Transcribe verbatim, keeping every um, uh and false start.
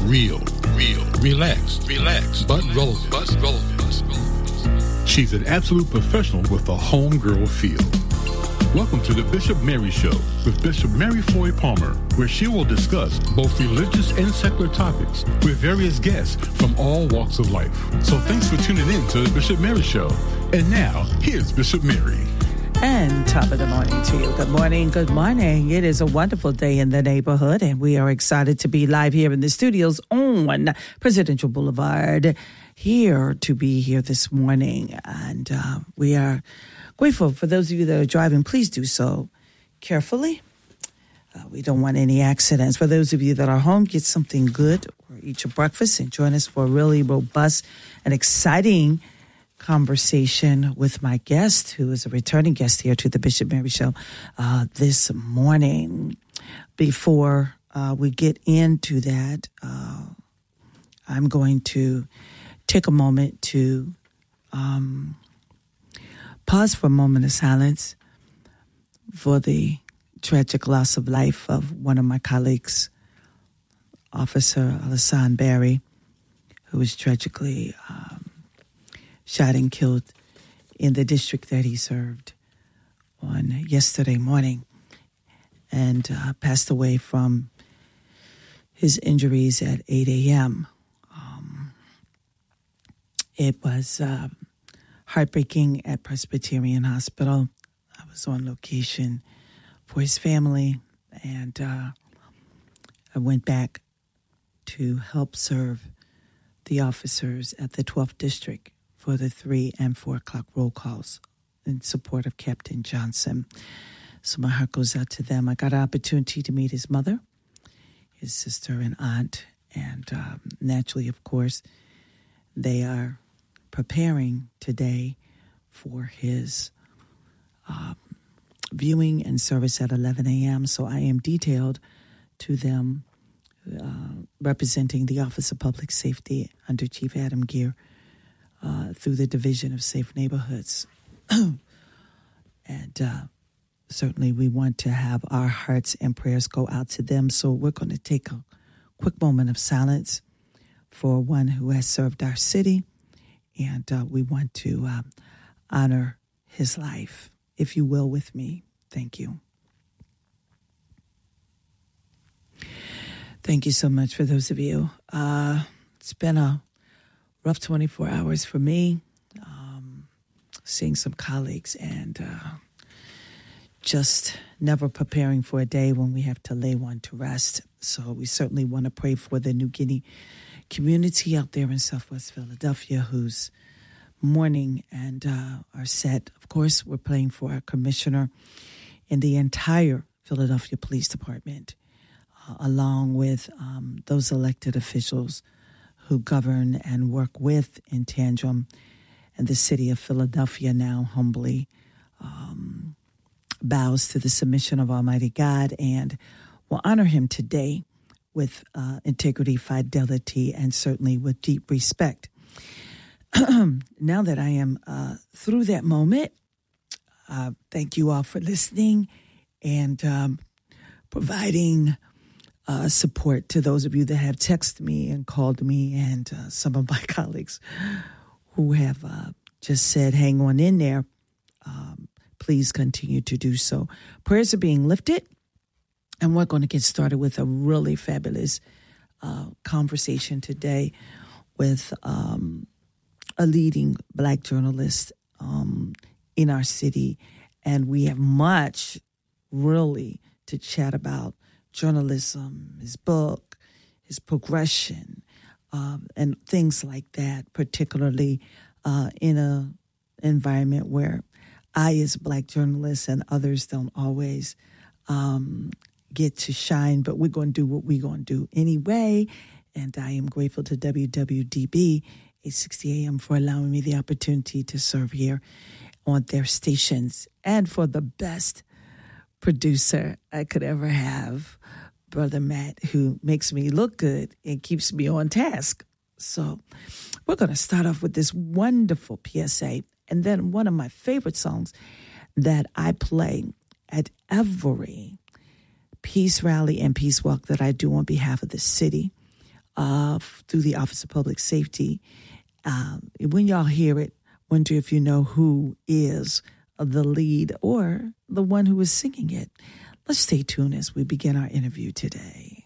Real, real, relax, relax, but relevant, but relevant. She's an absolute professional with a homegirl feel. Welcome to the Bishop Mary Show with Bishop Mary Floyd Palmer, where she will discuss both religious and secular topics with various guests from all walks of life. So thanks for tuning in to the Bishop Mary Show. And now, here's Bishop Mary. And top of the morning to you. Good morning, good morning. It is a wonderful day in the neighborhood, and we are excited to be live here in the studios on Presidential Boulevard, here to be here this morning. And uh, we are grateful for those of you that are driving. Please do so carefully. Uh, we don't want any accidents. For those of you that are home, get something good or eat your breakfast and join us for a really robust and exciting conversation with my guest, who is a returning guest here to the Bishop Mary Show uh, this morning. Before uh, we get into that, uh, I'm going to take a moment to um, pause for a moment of silence for the tragic loss of life of one of my colleagues, Officer Alassane Berry, who was tragically um, shot and killed in the district that he served on yesterday morning, and uh, passed away from his injuries at eight a.m. Um, it was uh, heartbreaking at Presbyterian Hospital. I was on location for his family, and uh, I went back to help serve the officers at the twelfth District for the three and four o'clock roll calls in support of Captain Johnson. So my heart goes out to them. I got an opportunity to meet his mother, his sister and aunt, and um, naturally, of course, they are preparing today for his um, viewing and service at eleven a.m. So I am detailed to them, uh, representing the Office of Public Safety under Chief Adam Gear, Uh, through the Division of Safe Neighborhoods. And uh, certainly we want to have our hearts and prayers go out to them. So we're going to take a quick moment of silence for one who has served our city. And uh, we want to uh, honor his life, if you will, with me. Thank you. Thank you so much for those of you. Uh, it's been a rough twenty-four hours for me, um, seeing some colleagues and uh, just never preparing for a day when we have to lay one to rest. So we certainly want to pray for the New Guinea community out there in Southwest Philadelphia who's mourning and uh, are set. Of course, we're praying for our commissioner and the entire Philadelphia Police Department, uh, along with um, those elected officials who govern and work with in tandem, and the city of Philadelphia now humbly um, bows to the submission of Almighty God and will honor him today with uh, integrity, fidelity, and certainly with deep respect. Now that I am uh, through that moment, uh, thank you all for listening and um, providing Uh, support to those of you that have texted me and called me, and uh, some of my colleagues who have uh, just said, hang on in there. Um, please continue to do so. Prayers are being lifted, and we're going to get started with a really fabulous uh, conversation today with um, a leading Black journalist um, in our city, and we have much really to chat about. Journalism, his book, his progression, um, and things like that, particularly uh, in a environment where I, as a Black journalist, and others don't always um, get to shine, but we're going to do what we're going to do anyway. And I am grateful to W W D B eight sixty A M for allowing me the opportunity to serve here on their stations, and for the best producer I could ever have, Brother Matt, who makes me look good and keeps me on task. So we're going to start off with this wonderful P S A, and then one of my favorite songs that I play at every peace rally and peace walk that I do on behalf of the city uh, through the Office of Public Safety. Um, when y'all hear it, wonder if you know who is the lead or the one who is singing it. Let's stay tuned as we begin our interview today.